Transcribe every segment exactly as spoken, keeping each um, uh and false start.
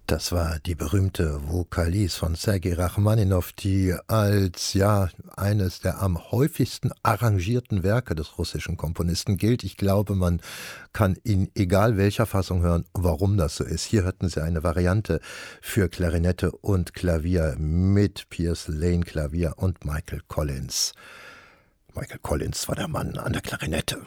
Das war die berühmte Vokalise von Sergei Rachmaninow, die als ja eines der am häufigsten arrangierten Werke des russischen Komponisten gilt. Ich glaube, man kann in egal welcher Fassung hören, warum das so ist. Hier hörten Sie eine Variante für Klarinette und Klavier mit Piers Lane Klavier und Michael Collins. Michael Collins war der Mann an der Klarinette.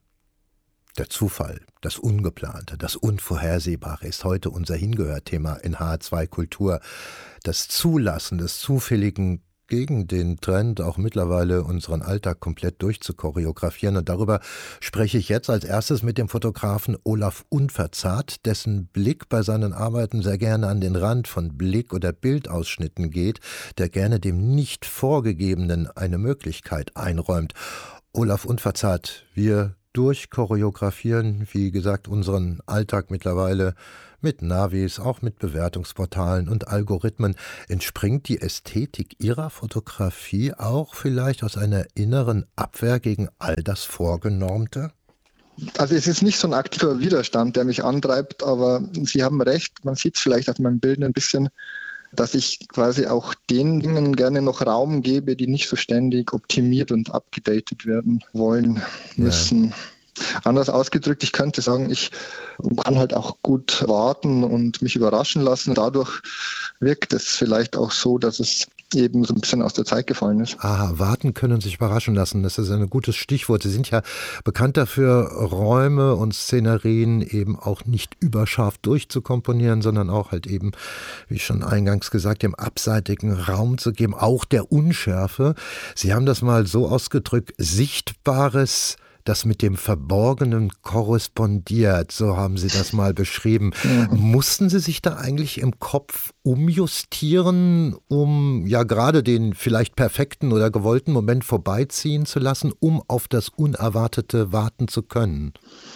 Der Zufall, das Ungeplante, das Unvorhersehbare ist heute unser Hingehört-Thema in H R zwei Kultur. Das Zulassen des Zufälligen gegen den Trend, auch mittlerweile unseren Alltag komplett durchzuchoreografieren. Und darüber spreche ich jetzt als erstes mit dem Fotografen Olaf Unverzart, dessen Blick bei seinen Arbeiten sehr gerne an den Rand von Blick- oder Bildausschnitten geht, der gerne dem nicht Vorgegebenen eine Möglichkeit einräumt. Olaf Unverzart, wir durchchoreografieren, wie gesagt, unseren Alltag mittlerweile mit Navis, auch mit Bewertungsportalen und Algorithmen. Entspringt die Ästhetik Ihrer Fotografie auch vielleicht aus einer inneren Abwehr gegen all das Vorgenormte? Also es ist nicht so ein aktiver Widerstand, der mich antreibt, aber Sie haben recht, man sieht es vielleicht auf meinen Bildern ein bisschen, dass ich quasi auch den Dingen gerne noch Raum gebe, die nicht so ständig optimiert und abgedatet werden wollen müssen. Ja. Anders ausgedrückt, ich könnte sagen, ich kann halt auch gut warten und mich überraschen lassen. Dadurch wirkt es vielleicht auch so, dass es eben so ein bisschen aus der Zeit gefallen ist. Aha, warten können und sich überraschen lassen, das ist ein gutes Stichwort. Sie sind ja bekannt dafür, Räume und Szenerien eben auch nicht überscharf durchzukomponieren, sondern auch halt eben, wie schon eingangs gesagt, dem abseitigen Raum zu geben, auch der Unschärfe. Sie haben das mal so ausgedrückt, Sichtbares, das mit dem Verborgenen korrespondiert, so haben Sie das mal beschrieben. Mhm. Mussten Sie sich da eigentlich im Kopf umjustieren, um ja gerade den vielleicht perfekten oder gewollten Moment vorbeiziehen zu lassen, um auf das Unerwartete warten zu können?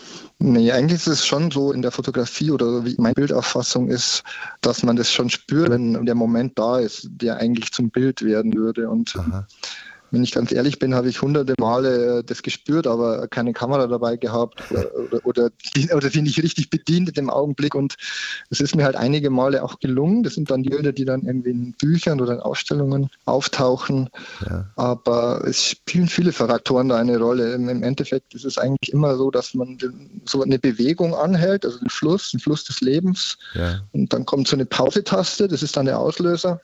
Nee, eigentlich ist es schon so in der Fotografie oder wie meine Bildauffassung ist, dass man das schon spürt, wenn der Moment da ist, der eigentlich zum Bild werden würde. Und Aha. Wenn ich ganz ehrlich bin, habe ich hunderte Male das gespürt, aber keine Kamera dabei gehabt oder, oder, oder, die, oder die nicht richtig bedient in dem Augenblick. Und es ist mir halt einige Male auch gelungen. Das sind dann die Bilder, die dann irgendwie in Büchern oder in Ausstellungen auftauchen. Ja. Aber es spielen viele Faktoren da eine Rolle. Im Endeffekt ist es eigentlich immer so, dass man so eine Bewegung anhält, also den Fluss, den Fluss des Lebens. Ja. Und dann kommt so eine Pause-Taste, das ist dann der Auslöser.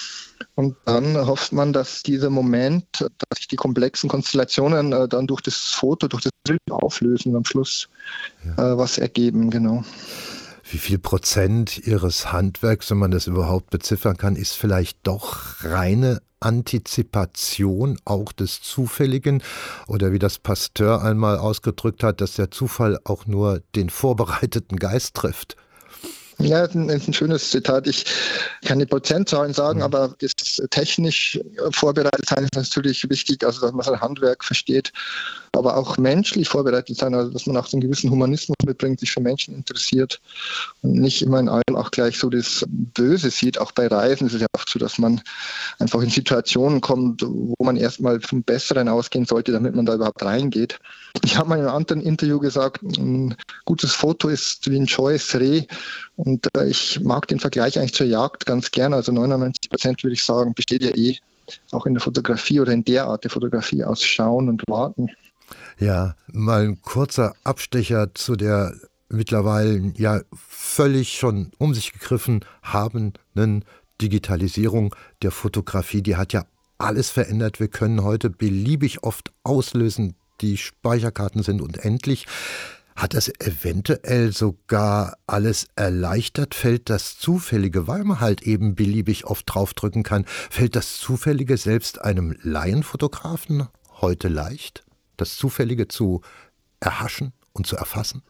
Und dann hofft man, dass dieser Moment, dass sich die komplexen Konstellationen äh, dann durch das Foto, durch das Bild auflösen und am Schluss ja. äh, was ergeben, genau. Wie viel Prozent Ihres Handwerks, wenn man das überhaupt beziffern kann, ist vielleicht doch reine Antizipation auch des Zufälligen? Oder wie das Pasteur einmal ausgedrückt hat, dass der Zufall auch nur den vorbereiteten Geist trifft? Ja, das ist ein schönes Zitat. Ich kann die Prozentzahlen sagen, mhm. aber das technisch vorbereitet sein ist natürlich wichtig, also dass man sein Handwerk versteht, aber auch menschlich vorbereitet sein, also dass man auch so einen gewissen Humanismus mitbringt, sich für Menschen interessiert und nicht immer in allem auch gleich so das Böse sieht. Auch bei Reisen ist es ja oft so, dass man einfach in Situationen kommt, wo man erstmal vom Besseren ausgehen sollte, damit man da überhaupt reingeht. Ich habe mal in einem anderen Interview gesagt, ein gutes Foto ist wie ein scheues Reh. Und äh, ich mag den Vergleich eigentlich zur Jagd ganz gerne. Also neunundneunzig Prozent würde ich sagen, besteht ja eh auch in der Fotografie oder in der Art der Fotografie aus Schauen und Warten. Ja, mal ein kurzer Abstecher zu der mittlerweile ja völlig schon um sich gegriffen habenden Digitalisierung der Fotografie. Die hat ja alles verändert. Wir können heute beliebig oft auslösen. Die Speicherkarten sind unendlich. Hat das eventuell sogar alles erleichtert? Fällt das Zufällige, weil man halt eben beliebig oft draufdrücken kann, fällt das Zufällige selbst einem Laienfotografen heute leicht? Das Zufällige zu erhaschen und zu erfassen?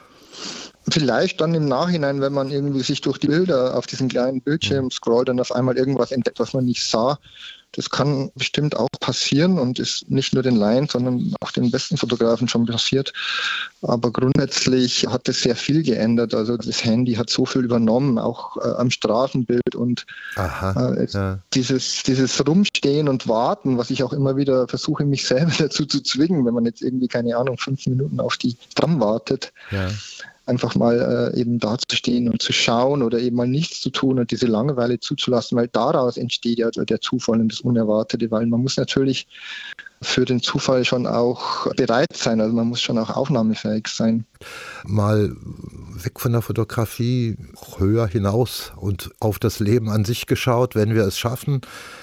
Vielleicht dann im Nachhinein, wenn man irgendwie sich durch die Bilder auf diesen kleinen Bildschirm scrollt und auf einmal irgendwas entdeckt, was man nicht sah. Das kann bestimmt auch passieren und ist nicht nur den Laien, sondern auch den besten Fotografen schon passiert. Aber grundsätzlich hat es sehr viel geändert. Also das Handy hat so viel übernommen, auch äh, am Straßenbild und Aha, äh, ja. dieses, dieses Rumstehen und Warten, was ich auch immer wieder versuche, mich selber dazu zu zwingen, wenn man jetzt irgendwie, keine Ahnung, fünf Minuten auf die Tram wartet. Ja. einfach mal äh, eben dazustehen und zu schauen oder eben mal nichts zu tun und diese Langeweile zuzulassen, weil daraus entsteht ja der Zufall und das Unerwartete, weil man muss natürlich für den Zufall schon auch bereit sein, also man muss schon auch aufnahmefähig sein. Mal weg von der Fotografie, höher hinaus und auf das Leben an sich geschaut, wenn wir es schaffen,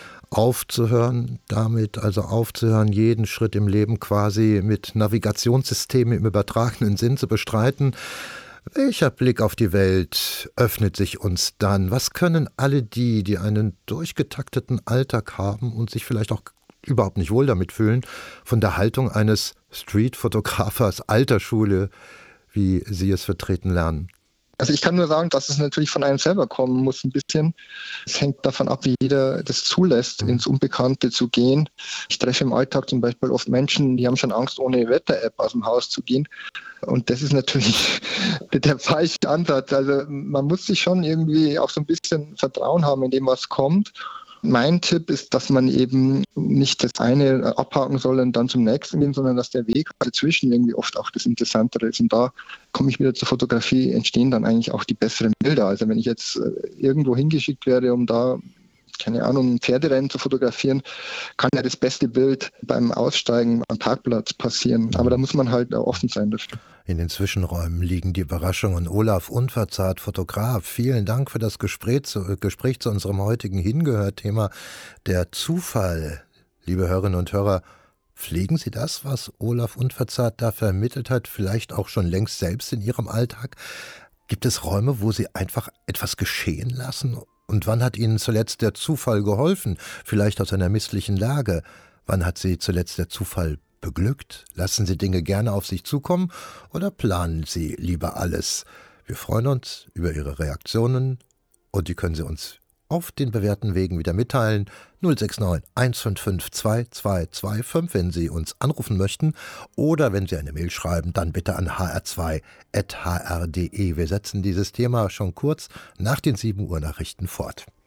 aufzuhören damit, also aufzuhören, jeden Schritt im Leben quasi mit Navigationssystemen im übertragenen Sinn zu bestreiten. Welcher Blick auf die Welt öffnet sich uns dann? Was können alle die, die einen durchgetakteten Alltag haben und sich vielleicht auch überhaupt nicht wohl damit fühlen, von der Haltung eines Street-Fotografers alter Schule, wie Sie es vertreten lernen? Also ich kann nur sagen, dass es natürlich von einem selber kommen muss ein bisschen. Es hängt davon ab, wie jeder das zulässt, ins Unbekannte zu gehen. Ich treffe im Alltag zum Beispiel oft Menschen, die haben schon Angst, ohne Wetter-App aus dem Haus zu gehen. Und das ist natürlich der falsche Ansatz. Also man muss sich schon irgendwie auch so ein bisschen Vertrauen haben in dem, was kommt. Mein Tipp ist, dass man eben nicht das eine abhaken soll und dann zum nächsten gehen, sondern dass der Weg dazwischen irgendwie oft auch das Interessantere ist. Und da komme ich wieder zur Fotografie, entstehen dann eigentlich auch die besseren Bilder. Also wenn ich jetzt irgendwo hingeschickt werde, um da, keine Ahnung, ein Pferderennen zu fotografieren, kann ja das beste Bild beim Aussteigen am Parkplatz passieren. Aber da muss man halt offen sein dafür. In den Zwischenräumen liegen die Überraschungen. Olaf Unverzart, Fotograf, vielen Dank für das Gespräch zu, Gespräch zu unserem heutigen Hingehört-Thema, der Zufall. Liebe Hörerinnen und Hörer, pflegen Sie das, was Olaf Unverzart da vermittelt hat, vielleicht auch schon längst selbst in Ihrem Alltag? Gibt es Räume, wo Sie einfach etwas geschehen lassen? Und wann hat Ihnen zuletzt der Zufall geholfen? Vielleicht aus einer misslichen Lage. Wann hat Sie zuletzt der Zufall beglückt? Lassen Sie Dinge gerne auf sich zukommen oder planen Sie lieber alles? Wir freuen uns über Ihre Reaktionen und die können Sie uns auf den bewährten Wegen wieder mitteilen. null sechs neun eins fünf fünf zwei zwei zwei fünf, wenn Sie uns anrufen möchten, oder wenn Sie eine Mail schreiben, dann bitte an h r zwei at h r punkt d e. Wir setzen dieses Thema schon kurz nach den sieben Uhr Nachrichten fort.